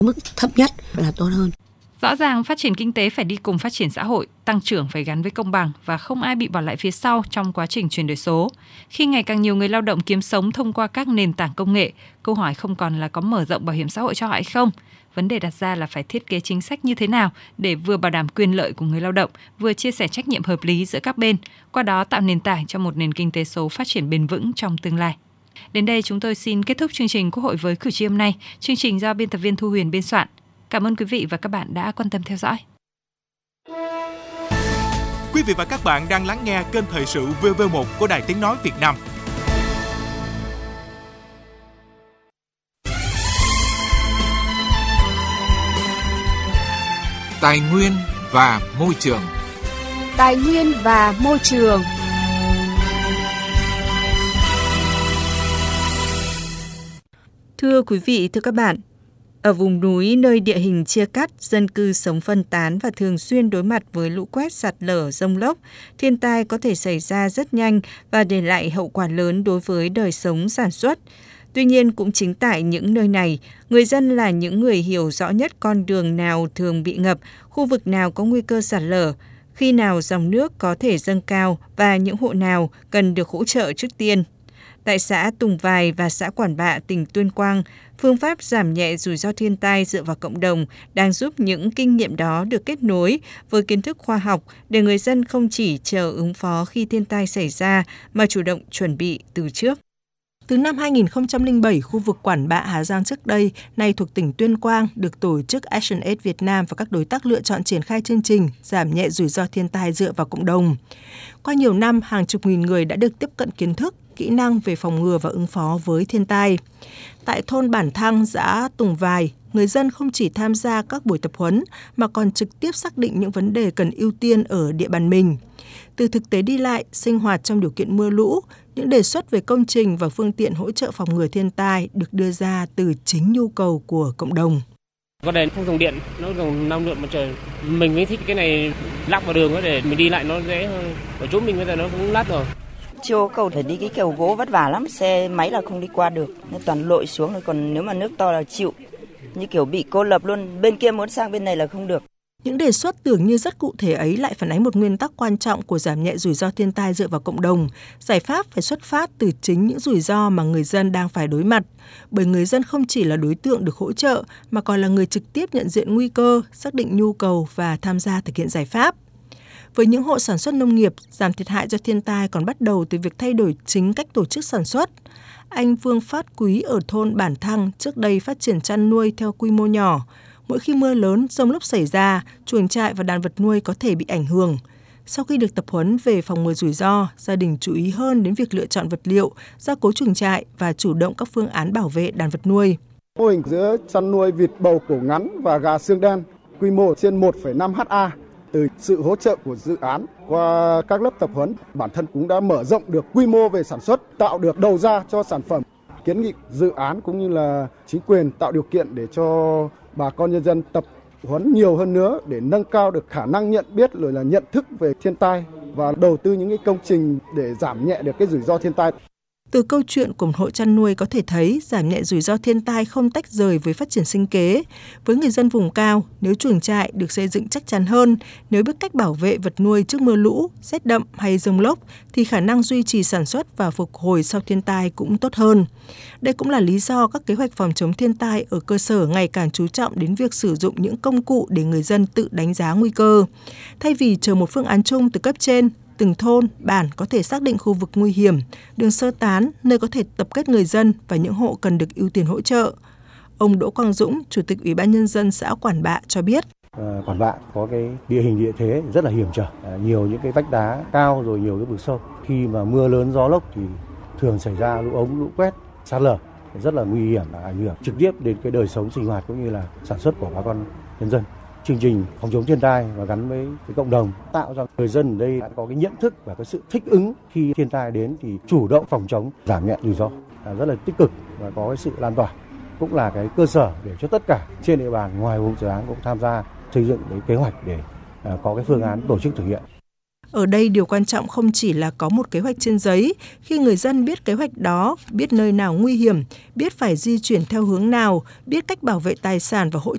mức thấp nhất là tốt hơn. Rõ ràng phát triển kinh tế phải đi cùng phát triển xã hội, tăng trưởng phải gắn với công bằng và không ai bị bỏ lại phía sau trong quá trình chuyển đổi số. Khi ngày càng nhiều người lao động kiếm sống thông qua các nền tảng công nghệ, câu hỏi không còn là có mở rộng bảo hiểm xã hội cho họ hay không. Vấn đề đặt ra là phải thiết kế chính sách như thế nào để vừa bảo đảm quyền lợi của người lao động, vừa chia sẻ trách nhiệm hợp lý giữa các bên, qua đó tạo nền tảng cho một nền kinh tế số phát triển bền vững trong tương lai. Đến đây chúng tôi xin kết thúc chương trình Quốc hội với cử tri hôm nay. Chương trình do biên tập viên Thu Huyền biên soạn. Cảm ơn quý vị và các bạn đã quan tâm theo dõi. Quý vị và các bạn đang lắng nghe kênh Thời sự VV1 của Đài Tiếng nói Việt Nam. Tài nguyên và môi trường. Tài nguyên và môi trường. Thưa quý vị, thưa các bạn, ở vùng núi nơi địa hình chia cắt, dân cư sống phân tán và thường xuyên đối mặt với lũ quét, sạt lở, dông lốc, thiên tai có thể xảy ra rất nhanh và để lại hậu quả lớn đối với đời sống sản xuất. Tuy nhiên, cũng chính tại những nơi này, người dân là những người hiểu rõ nhất con đường nào thường bị ngập, khu vực nào có nguy cơ sạt lở, khi nào dòng nước có thể dâng cao và những hộ nào cần được hỗ trợ trước tiên. Tại xã Tùng Vài và xã Quản Bạ, tỉnh Tuyên Quang, phương pháp giảm nhẹ rủi ro thiên tai dựa vào cộng đồng đang giúp những kinh nghiệm đó được kết nối với kiến thức khoa học để người dân không chỉ chờ ứng phó khi thiên tai xảy ra mà chủ động chuẩn bị từ trước. Từ năm 2007, khu vực Quản Bạ, Hà Giang trước đây, nay thuộc tỉnh Tuyên Quang, được tổ chức ActionAid Việt Nam và các đối tác lựa chọn triển khai chương trình giảm nhẹ rủi ro thiên tai dựa vào cộng đồng. Qua nhiều năm, hàng chục nghìn người đã được tiếp cận kiến thức, kỹ năng về phòng ngừa và ứng phó với thiên tai. Tại thôn Bản Thăng, xã Tùng Vài, người dân không chỉ tham gia các buổi tập huấn mà còn trực tiếp xác định những vấn đề cần ưu tiên ở địa bàn mình. Từ thực tế đi lại, sinh hoạt trong điều kiện mưa lũ, những đề xuất về công trình và phương tiện hỗ trợ phòng ngừa thiên tai được đưa ra từ chính nhu cầu của cộng đồng. Con đèn không dùng điện, nó dùng năng lượng mặt trời. Mình mới thích cái này lắp vào đường để mình đi lại nó dễ hơn. Ở chỗ mình bây giờ nó cũng lát rồi. Chưa cầu phải đi cái cầu gỗ vất vả lắm, xe máy là không đi qua được, nên toàn lội xuống rồi, còn nếu mà nước to là chịu. Như kiểu bị cô lập luôn, bên kia muốn sang bên này là không được. Những đề xuất tưởng như rất cụ thể ấy lại phản ánh một nguyên tắc quan trọng của giảm nhẹ rủi ro thiên tai dựa vào cộng đồng. Giải pháp phải xuất phát từ chính những rủi ro mà người dân đang phải đối mặt. Bởi người dân không chỉ là đối tượng được hỗ trợ, mà còn là người trực tiếp nhận diện nguy cơ, xác định nhu cầu và tham gia thực hiện giải pháp. Với những hộ sản xuất nông nghiệp, giảm thiệt hại do thiên tai còn bắt đầu từ việc thay đổi chính cách tổ chức sản xuất. Anh Vương Phát Quý ở thôn Bản Thăng trước đây phát triển chăn nuôi theo quy mô nhỏ. Mỗi khi mưa lớn, dông lốc xảy ra, chuồng trại và đàn vật nuôi có thể bị ảnh hưởng. Sau khi được tập huấn về phòng ngừa rủi ro, gia đình chú ý hơn đến việc lựa chọn vật liệu, gia cố chuồng trại và chủ động các phương án bảo vệ đàn vật nuôi. Mô hình giữa chăn nuôi vịt bầu cổ ngắn và gà xương đen, quy mô trên 1,5 ha. Từ sự hỗ trợ của dự án qua các lớp tập huấn, bản thân cũng đã mở rộng được quy mô về sản xuất, tạo được đầu ra cho sản phẩm. Kiến nghị dự án cũng như là chính quyền tạo điều kiện để cho bà con nhân dân tập huấn nhiều hơn nữa để nâng cao được khả năng nhận biết rồi là nhận thức về thiên tai và đầu tư những cái công trình để giảm nhẹ được cái rủi ro thiên tai. Từ câu chuyện của một hộ chăn nuôi có thể thấy giảm nhẹ rủi ro thiên tai không tách rời với phát triển sinh kế. Với người dân vùng cao, nếu chuồng trại được xây dựng chắc chắn hơn, nếu biết cách bảo vệ vật nuôi trước mưa lũ, rét đậm hay dông lốc, thì khả năng duy trì sản xuất và phục hồi sau thiên tai cũng tốt hơn. Đây cũng là lý do các kế hoạch phòng chống thiên tai ở cơ sở ngày càng chú trọng đến việc sử dụng những công cụ để người dân tự đánh giá nguy cơ. Thay vì chờ một phương án chung từ cấp trên, từng thôn, bản có thể xác định khu vực nguy hiểm, đường sơ tán, nơi có thể tập kết người dân và những hộ cần được ưu tiên hỗ trợ. Ông Đỗ Quang Dũng, Chủ tịch Ủy ban Nhân dân xã Quản Bạ cho biết. Quản Bạ có cái địa hình địa thế rất là hiểm trở, nhiều những cái vách đá cao rồi nhiều cái vực sâu. Khi mà mưa lớn gió lốc thì thường xảy ra lũ ống, lũ quét, sạt lở, rất là nguy hiểm, ảnh hưởng trực tiếp đến cái đời sống sinh hoạt cũng như là sản xuất của bà con nhân dân. Chương trình phòng chống thiên tai và gắn với cái cộng đồng tạo ra người dân ở đây đã có cái nhận thức và cái sự thích ứng khi thiên tai đến thì chủ động phòng chống, giảm nhẹ rủi ro rất là tích cực và có cái sự lan tỏa, cũng là cái cơ sở để cho tất cả trên địa bàn ngoài vùng dự án cũng tham gia xây dựng cái kế hoạch để có cái phương án tổ chức thực hiện. Ở đây điều quan trọng không chỉ là có một kế hoạch trên giấy, khi người dân biết kế hoạch đó, biết nơi nào nguy hiểm, biết phải di chuyển theo hướng nào, biết cách bảo vệ tài sản và hỗ